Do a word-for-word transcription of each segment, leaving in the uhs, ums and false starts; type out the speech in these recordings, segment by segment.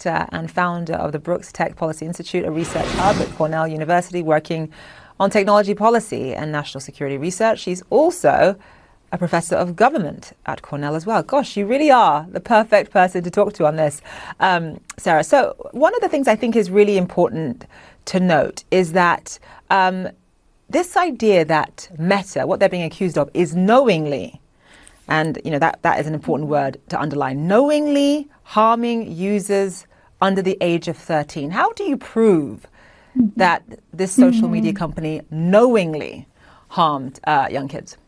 director and founder of the Brooks Tech Policy Institute, a research hub at Cornell University working on technology policy and national security research. She's also a professor of government at Cornell as well. Gosh, you really are the perfect person to talk to on this, um, Sarah. So one of the things I think is really important to note is that um, this idea that Meta, what they're being accused of, is knowingly, and you know that that is an important word to underline, knowingly harming users under the age of thirteen. How do you prove that this social media company knowingly harmed uh, young kids?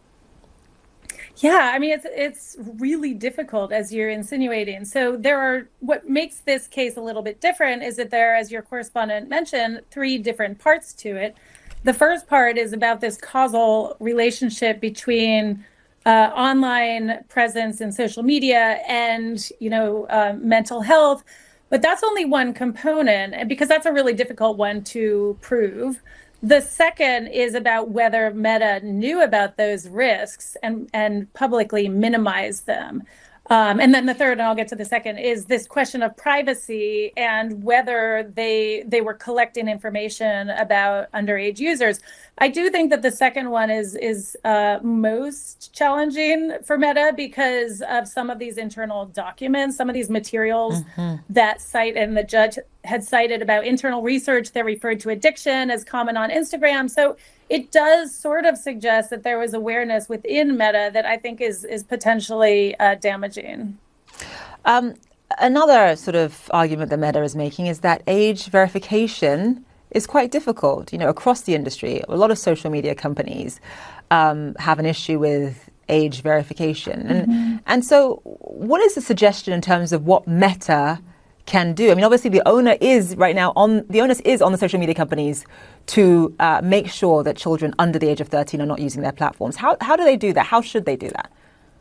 Yeah, I mean, it's it's really difficult, as you're insinuating. So there are, what makes this case a little bit different is that there, as your correspondent mentioned, three different parts to it. The first part is about this causal relationship between uh, online presence in social media and, you know, uh, mental health. But that's only one component, and because that's a really difficult one to prove. The second is about whether Meta knew about those risks and, and publicly minimized them. Um, and then the third, and I'll get to the second, is this question of privacy and whether they they were collecting information about underage users. I do think that the second one is is uh, most challenging for Meta because of some of these internal documents, some of these materials mm-hmm. that cite, and the judge had cited about internal research that referred to addiction as common on Instagram. So it does sort of suggest that there was awareness within Meta that I think is is potentially uh, damaging. Um, another sort of argument that Meta is making is that age verification is quite difficult. You know, across the industry, a lot of social media companies um, have an issue with age verification. And, mm-hmm. and so what is the suggestion in terms of what Meta can do? I mean, obviously the owner is right now on, the onus is on the social media companies to uh, make sure that children under the age of thirteen are not using their platforms. How, how do they do that? How should they do that?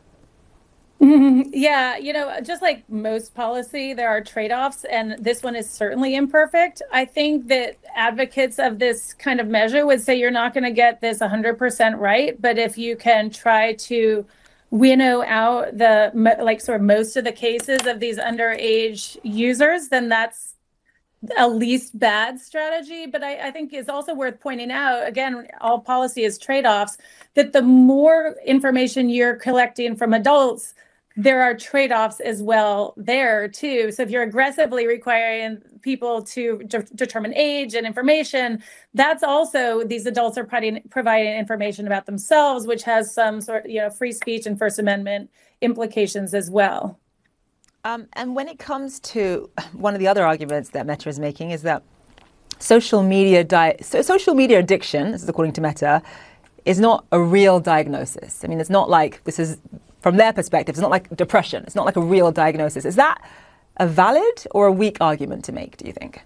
Mm-hmm. Yeah, you know, just like most policy, there are trade-offs, and this one is certainly imperfect. I think that advocates of this kind of measure would say you're not going to get this one hundred percent right, but if you can try to winnow out the, like, sort of most of the cases of these underage users, then that's a least bad strategy. But I, I think it's also worth pointing out, again, all policy is trade-offs, that the more information you're collecting from adults, there are trade-offs as well there too. So if you're aggressively requiring people to de- determine age and information, that's also, these adults are providing, providing information about themselves, which has some sort of, you know, free speech and First Amendment implications as well. Um, and when it comes to one of the other arguments that Meta is making is that social media di- so social media addiction, this is according to Meta, is not a real diagnosis. I mean, it's not like this is, from their perspective, it's not like depression. It's not like a real diagnosis. Is that a valid or a weak argument to make, do you think?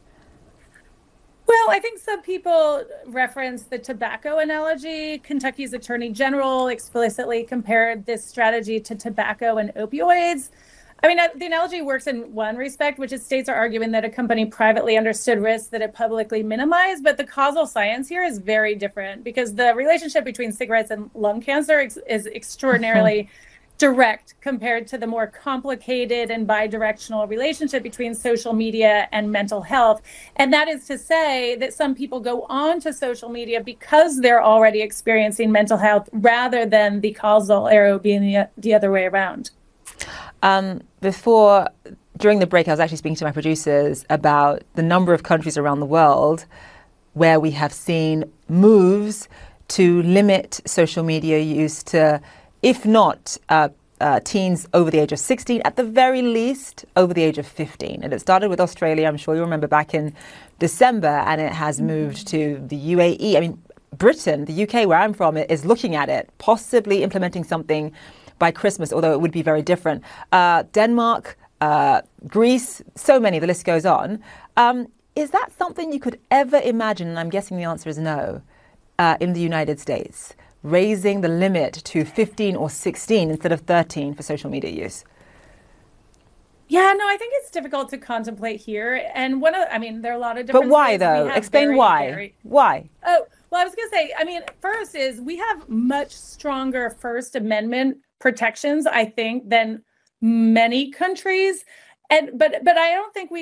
Well, I think some people reference the tobacco analogy. Kentucky's Attorney General explicitly compared this strategy to tobacco and opioids. I mean, the analogy works in one respect, which is states are arguing that a company privately understood risks that it publicly minimized. But the causal science here is very different because the relationship between cigarettes and lung cancer is, is extraordinarily direct compared to the more complicated and bidirectional relationship between social media and mental health. And that is to say that some people go on to social media because they're already experiencing mental health rather than the causal arrow being the, the other way around. Um, before, during the break, I was actually speaking to my producers about the number of countries around the world where we have seen moves to limit social media use to, if not uh, uh, teens over the age of sixteen, at the very least over the age of fifteen. And it started with Australia, I'm sure you remember, back in December, and it has moved to the U A E. I mean, Britain, the U K, where I'm from, is looking at it, possibly implementing something by Christmas, although it would be very different. Uh, Denmark, uh, Greece, so many, the list goes on. Um, is that something you could ever imagine, and I'm guessing the answer is no, uh, in the United States, raising the limit to fifteen or sixteen instead of thirteen for social media use? Yeah, no, I think it's difficult to contemplate here. And one of, I mean, there are a lot of different. But why though? Explain very, why. Very, why? Oh, well, I was going to say, I mean, first is we have much stronger First Amendment protections, I think, than many countries. And but but I don't think we